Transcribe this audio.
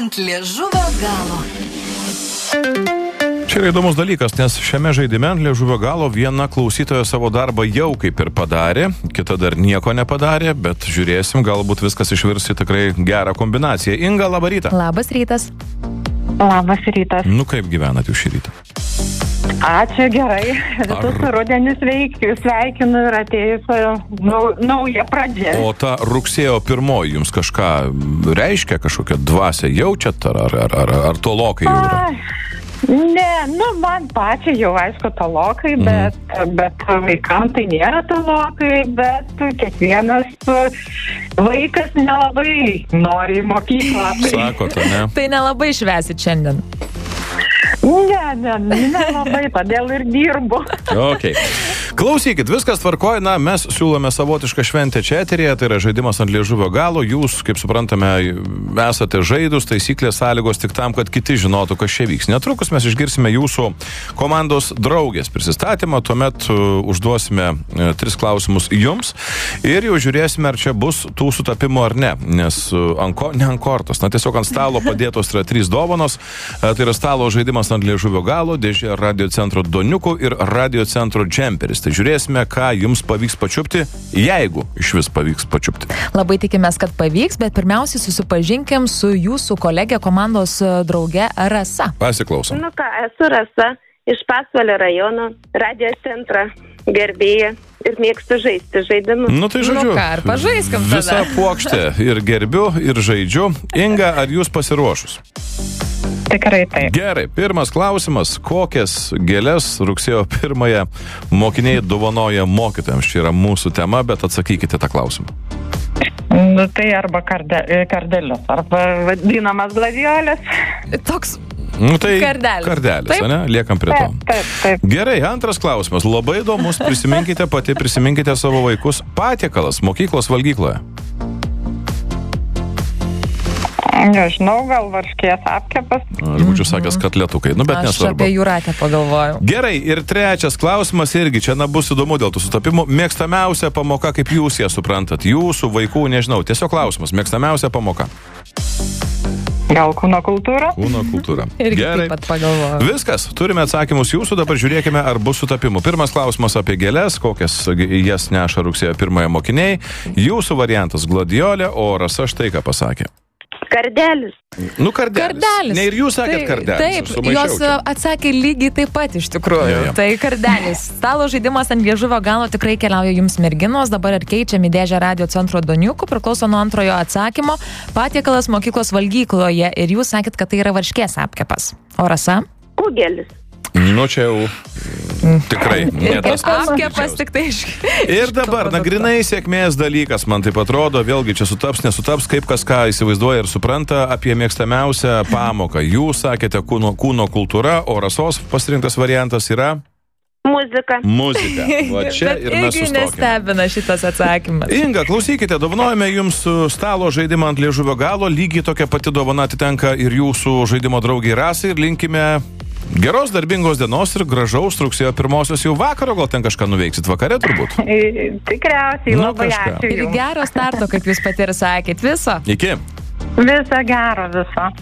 ant liežuvio galo. Čia yra įdomus dalykas, nes šiame žaidime ant liežuvio galo viena klausytoja savo darbą jau kaip ir padarė, kita dar nieko nepadarė, bet žiūrėsim, galbūt viskas išvirs į tikrai gerą kombinaciją. Inga, labą rytą. Labas rytas. Labas rytas. Nu, kaip gyvenat jūs šį rytą? Ačiū, gerai. Visus rudenis sveikinu ir atėjus nauja pradžia. O ta rugsėjo 1 jums kažką reiškia, kažkokią dvasią jaučiat, ar tolokai jau yra? Ne, man pačiai jau aišku tolokai, bet vaikams tai nėra tolokai, bet kiekvienas vaikas nelabai nori į mokyklą. Sakote, ne? Tai nelabai švęsit šiandien. Nelabai, todėl ir dirbu. Okay. Klausykit, viskas tvarkoja, mes siūlome savotišką šventę čia eteryje, tai yra žaidimas ant liežuvio galo, jūs, kaip suprantame, esate žaidus, taisyklės, sąlygos tik tam, kad kiti žinotų, kas čia vyks. Netrukus mes išgirsime jūsų komandos draugės prisistatymą, tuomet užduosime 3 klausimus jums ir jau žiūrėsime, ar čia bus tų sutapimų ar ne, nes ne ant kortos, tiesiog ant stalo padėtos yra 3 dovanos, tai yra stalo žaidimas ant liežuvio galo, dėžė Radio Centro Doniukų ir Radio Centro džemperis. Tai žiūrėsime, ką jums pavyks pačiupti, jeigu iš vis pavyks pačiupti. Labai tikimės, kad pavyks, bet pirmiausiai susipažinkim su jūsų kolegė komandos drauge Rasa. Pasiklausom. Esu Rasa iš Pasvalio rajono, Radio Centro gerbėja ir mėgstu žaisti žaidimus. Tai žodžiu, ar pažaiskim tada? Visa puokštė ir gerbiu, ir žaidžiu. Inga, ar jūs pasiruošus? Tikrai taip. Gerai, pirmas klausimas. Kokias gėles rugsėjo 1 mokiniai dovanoja mokytojams? Čia yra mūsų tema, bet atsakykite tą klausimą. Tai arba kardelis, arba vadinamas gladiolės. Toks tai kardelis, ane? Liekam prie to. Taip. Gerai, antras klausimas. Labai įdomus, prisiminkite savo vaikus. Patiekalas mokyklos valgykloje. Nežinau, gal varškės apkepas. Aš būčiau sakęs katletukai, bet nesvarbu. Aš apie Jūratę pagalvojau. Gerai, ir trečias klausimas irgi, čia bus įdomu dėl tų sutapimų. Mėgstamiausia pamoka, kaip jūs ją suprantat? Jūsų vaikų, nežinau, tiesiog klausimas. Mėgstamiausia pamoka? Gal kūno kultūra? Kūno kultūra. Irgi Gerai. taip pat pagalvojau. Viskas, turime atsakymus jūsų, dabar žiūrėkime, ar bus sutapimų. Pirmas klausimas apie gėles, kokias jas neša rugsėjo 1 mokiniai. Jūsų variantas gladiolė, o Rasa štai ką pasakė. Kardelis. Kardelis. Ne ir jūs sakėt kardelis. Taip, jos atsakė lygiai taip pat iš tikrųjų. Jo. Tai kardelis. Stalo žaidimas ant liežuvio galo tikrai keliauja jums merginos, dabar ir keičiami dėžę Radio Centro Doniukų, priklauso nuo antrojo atsakymo. Patiekalas mokyklos valgykloje ir jūs sakėt, kad tai yra varškės apkepas. O Rasa? Kugelis. Čia jau tikrai ne tas apkepas tik tai Ir dabar, grynai sėkmės dalykas, man taip atrodo, vėlgi čia sutaps, nesutaps, kaip kas ką įsivaizduoja ir supranta apie mėgstamiausią pamoką. Jūs sakėte kūno kultūra, o Rasos pasirinktas variantas yra? Muzika. Va čia ir mes irgi sustokime. nestebina šitas atsakymas. Inga, klausykite, dovanojame jums stalo žaidimą ant liežuvio galo, lygiai tokia pati dovana atitenka ir jūsų žaidimo draugiai Rasai ir linkime geros darbingos dienos ir gražaus rugsėjo 1 jau vakaro, gal ten kažką nuveiksit vakare turbūt? Tikriausiai, labai ačiū Ir jums. gero starto, kaip jūs pati ir sakėt, viso. Iki. Viso gero, viso.